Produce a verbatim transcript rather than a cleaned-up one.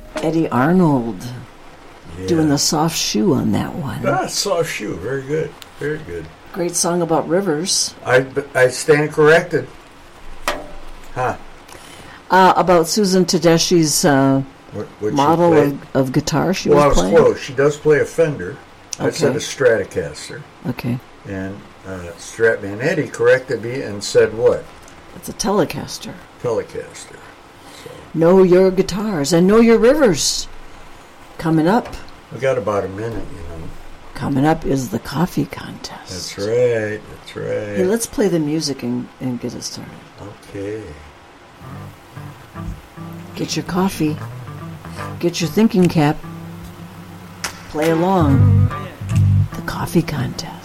Eddie Arnold Yeah. doing the soft shoe on that one. Ah, soft shoe. Very good. Very good. Great song about rivers. I, I stand corrected. Huh. Uh, about Susan Tedeschi's uh, What, what model she of, of guitar she well, was I was playing. close. She does play a Fender. I Okay. said a Stratocaster. Okay. And uh, Stratman Eddie corrected me and said what? It's a Telecaster. Telecaster. So Know your guitars and know your rivers. Coming up. we got about a minute, you know. Coming up is the coffee contest. That's right. That's right. Hey, let's play the music and, and get it started. Okay. Get your coffee. Get your thinking cap. Play along. The coffee contest.